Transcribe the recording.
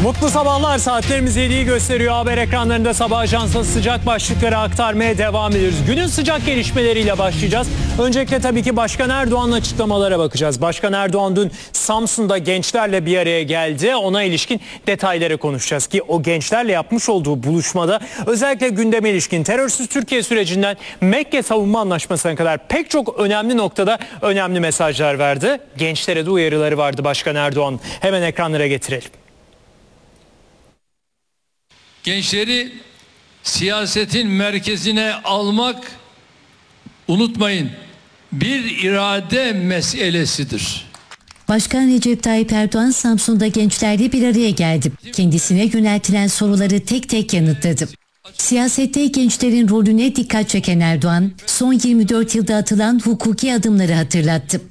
Mutlu sabahlar, saatlerimiz 7'yi gösteriyor. Haber ekranlarında sabah ajansının sıcak başlıkları aktarmaya devam ediyoruz. Günün sıcak gelişmeleriyle başlayacağız. Öncelikle tabii ki Başkan Erdoğan'ın açıklamalara bakacağız. Başkan Erdoğan dün Samsun'da gençlerle bir araya geldi. Ona ilişkin detayları konuşacağız ki o gençlerle yapmış olduğu buluşmada özellikle gündeme ilişkin terörsüz Türkiye sürecinden Mekke Savunma Anlaşması'na kadar pek çok önemli noktada önemli mesajlar verdi. Gençlere de uyarıları vardı Başkan Erdoğan. Hemen ekranlara getirelim. Gençleri siyasetin merkezine almak, unutmayın, bir irade meselesidir. Başkan Recep Tayyip Erdoğan Samsun'da gençlerle bir araya geldi. Kendisine yöneltilen soruları tek tek yanıtladı. Siyasette gençlerin rolüne dikkat çeken Erdoğan, son 24 yılda atılan hukuki adımları hatırlattı.